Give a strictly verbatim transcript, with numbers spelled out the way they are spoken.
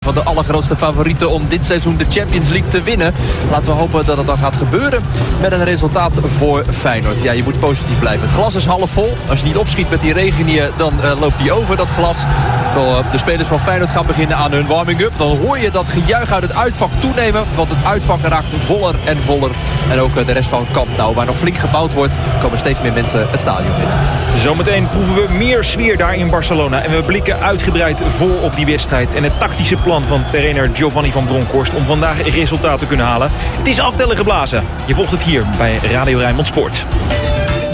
Van de allergrootste favorieten om dit seizoen de Champions League te winnen. Laten we hopen dat het dan gaat gebeuren met een resultaat voor Feyenoord. Ja, je moet positief blijven. Het glas is half vol. Als je niet opschiet met die regen hier, dan uh, loopt die over, dat glas. Terwijl uh, de spelers van Feyenoord gaan beginnen aan hun warming-up. Dan hoor je dat gejuich uit het uitvak toenemen. Want het uitvak raakt voller en voller. En ook uh, de rest van Camp Nou, waar nog flink gebouwd wordt, komen steeds meer mensen het stadion binnen. Zometeen proeven we meer sfeer daar in Barcelona. En we blikken uitgebreid voor op die wedstrijd. En het tactische plan van trainer Giovanni van Bronckhorst om vandaag resultaat te kunnen halen. Het is aftellen geblazen. Je volgt het hier bij Radio Rijnmond Sport.